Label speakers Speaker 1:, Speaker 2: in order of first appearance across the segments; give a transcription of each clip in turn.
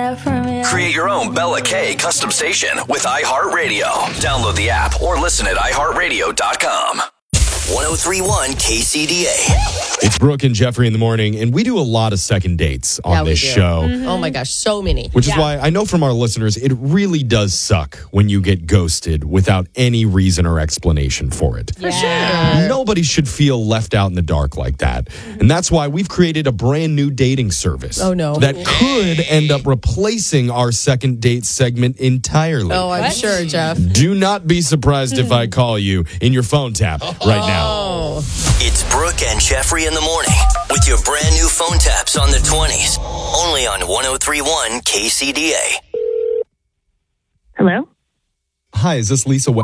Speaker 1: Create your own Bella K custom station with iHeartRadio. Download the app or listen at iHeartRadio.com. 103.1 KCDA.
Speaker 2: It's Brooke and Jeffrey in the morning, and we do a lot of second dates on this show.
Speaker 3: Mm-hmm. Oh my gosh, so many.
Speaker 2: Which is why I know from our listeners, it really does suck when you get ghosted without any reason or explanation for it.
Speaker 3: For sure.
Speaker 2: Nobody should feel left out in the dark like that. And that's why we've created a brand new dating service.
Speaker 3: Oh, no.
Speaker 2: That could end up replacing our second date segment entirely.
Speaker 3: Oh, I'm sure, Jeff.
Speaker 2: Do not be surprised if I call you in your phone tap right now.
Speaker 3: Oh.
Speaker 1: It's Brooke and Jeffrey in the morning with your brand new phone taps on the 20s. Only on 103.1 KCDA.
Speaker 4: Hello?
Speaker 2: Hi, is this Lisa?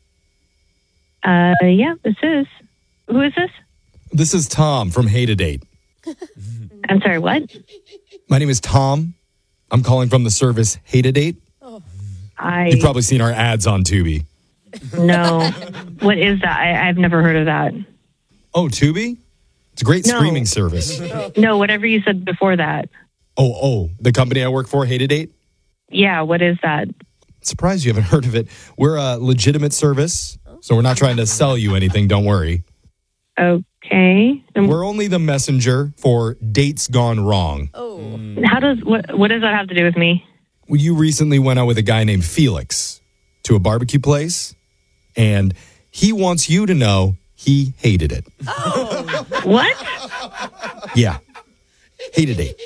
Speaker 4: Yeah, this is. Who is this?
Speaker 2: This is Tom from Hey to Date.
Speaker 4: I'm sorry, what?
Speaker 2: My name is Tom. I'm calling from the service Hey to Date. You've probably seen our ads on Tubi.
Speaker 4: No. What is that? I've never heard of that.
Speaker 2: Oh, Tubi? It's a great
Speaker 4: No.
Speaker 2: streaming service.
Speaker 4: No, whatever you said before that.
Speaker 2: Oh, the company I work for, Hey to Date?
Speaker 4: Yeah, what is that?
Speaker 2: Surprised you haven't heard of it. We're a legitimate service, so we're not trying to sell you anything, don't worry.
Speaker 4: Okay. And
Speaker 2: We're only the messenger for dates gone wrong.
Speaker 4: what does that have to do with me?
Speaker 2: Well, you recently went out with a guy named Felix to a barbecue place, and he wants you to know he hated it.
Speaker 4: What?
Speaker 2: Yeah. Hated it.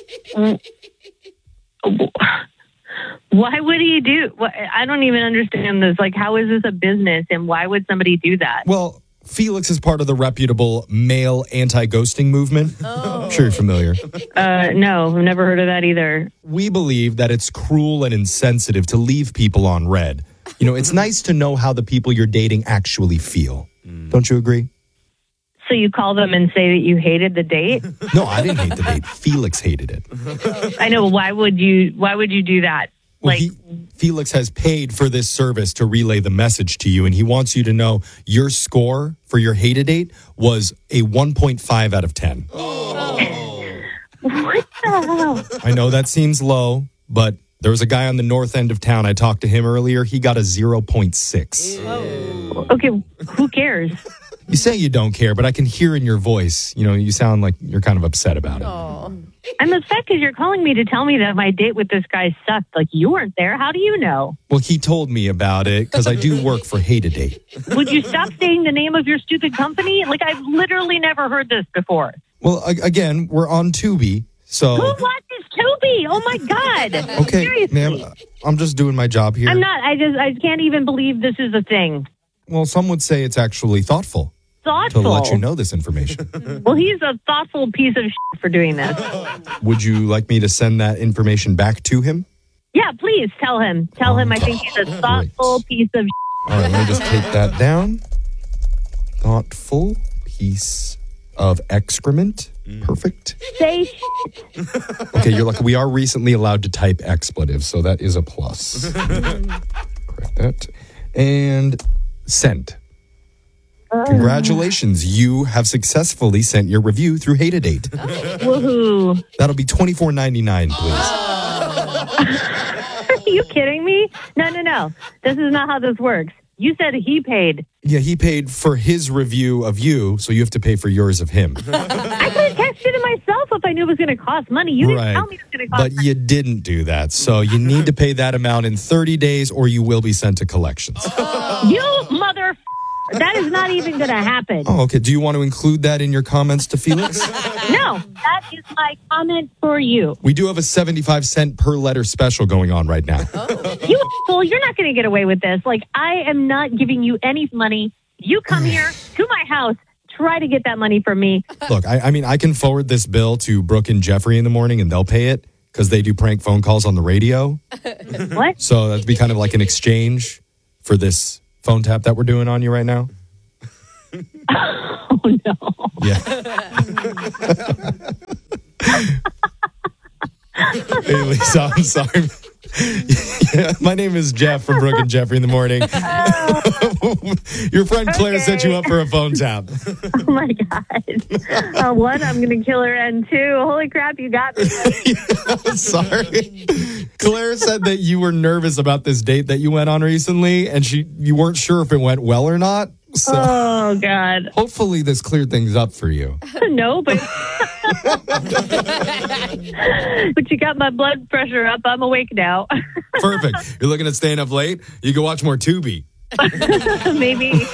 Speaker 4: Why would he do? I don't even understand this. Like, how is this a business, and why would somebody do that?
Speaker 2: Well, Felix is part of the reputable male anti-ghosting movement. I'm sure you're familiar.
Speaker 4: No, I've never heard of that either.
Speaker 2: We believe that it's cruel and insensitive to leave people on red. You know, it's nice to know how the people you're dating actually feel. Don't you agree?
Speaker 4: So you call them and say that you hated the date?
Speaker 2: No, I didn't hate the date. Felix hated it.
Speaker 4: I know. Why would you do that?
Speaker 2: Well, Felix has paid for this service to relay the message to you, and he wants you to know your score for your hated date was a 1.5 out of 10.
Speaker 4: What the hell?
Speaker 2: I know that seems low, but there was a guy on the north end of town. I talked to him earlier. He got a 0.6.
Speaker 4: Okay, who cares?
Speaker 2: You say you don't care, but I can hear in your voice, you know, you sound like you're kind of upset about it.
Speaker 4: I'm upset because you're calling me to tell me that my date with this guy sucked. Like, you weren't there. How do you know?
Speaker 2: Well, he told me about it because I do work for Hey to Date.
Speaker 4: Would you stop saying the name of your stupid company? Like, I've literally never heard this before.
Speaker 2: Well, again, we're on Tubi, so...
Speaker 4: Who watches Tubi? Oh, my God.
Speaker 2: Okay,
Speaker 4: Seriously.
Speaker 2: ma'am, I'm just doing my job here.
Speaker 4: I'm not. I can't even believe this is a thing.
Speaker 2: Well, some would say it's actually thoughtful
Speaker 4: Thoughtful.
Speaker 2: to let you know this information.
Speaker 4: Well, he's a thoughtful piece of shit for doing this.
Speaker 2: Would you like me to send that information back to him?
Speaker 4: Yeah, please tell him. Tell him I think he's a thoughtful piece of shit.
Speaker 2: All right, let me just take that down. Thoughtful piece of excrement. Perfect.
Speaker 4: Say shit.
Speaker 2: Okay, you're lucky. We are recently allowed to type expletives, so that is a plus. Correct that. And send. Congratulations. You have successfully sent your review through Hey to Date.
Speaker 4: Woohoo.
Speaker 2: That'll be $24.99, please.
Speaker 4: Are you kidding me? No. This is not how this works. You said he paid.
Speaker 2: Yeah, he paid for his review of you, so you have to pay for yours of him.
Speaker 4: I could have texted it myself if I knew it was going to cost money. You didn't tell me it was going to cost
Speaker 2: But
Speaker 4: money.
Speaker 2: you didn't do that, so you need to pay that amount in 30 days or you will be sent to collections.
Speaker 4: You mother... That is not even going to happen.
Speaker 2: Oh, okay. Do you want to include that in your comments to Felix?
Speaker 4: No, that is my comment for you.
Speaker 2: We do have a 75-cent per letter special going on right now.
Speaker 4: You fool, you're not going to get away with this. Like, I am not giving you any money. You come here to my house, try to get that money from me.
Speaker 2: Look, I mean, I can forward this bill to Brooke and Jeffrey in the morning and they'll pay it because they do prank phone calls on the radio.
Speaker 4: What?
Speaker 2: So that'd be kind of like an exchange for this phone tap that we're doing on you right now.
Speaker 4: Oh, no.
Speaker 2: Yeah. Hey, Lisa, I'm sorry. Yeah, my name is Jeff from Brooke and Jeffrey in the morning. Your friend Claire set you up for a phone tap.
Speaker 4: Oh my God. One, I'm going to kill her, and two, holy crap, you got me.
Speaker 2: Sorry. Claire said that you were nervous about this date that you went on recently, and you weren't sure if it went well or not. So
Speaker 4: Oh God.
Speaker 2: hopefully this cleared things up for you.
Speaker 4: No, but but you got my blood pressure up. I'm awake now.
Speaker 2: Perfect. You're looking at staying up late? You can watch more Tubi.
Speaker 4: Maybe.